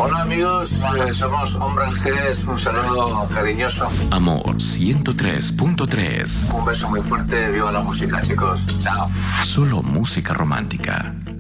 Hola amigos, somos Hombres G, un saludo cariñoso. Amor 103.3. Un beso muy fuerte, viva la música chicos, chao. Solo música romántica.